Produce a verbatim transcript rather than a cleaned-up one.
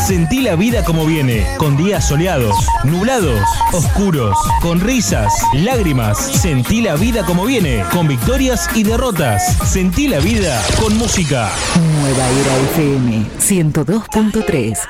Sentí la vida como viene, con días soleados, nublados, oscuros, con risas, lágrimas. Sentí la vida como viene, con victorias y derrotas. Sentí la vida con música. Nueva Era F M ciento dos punto tres.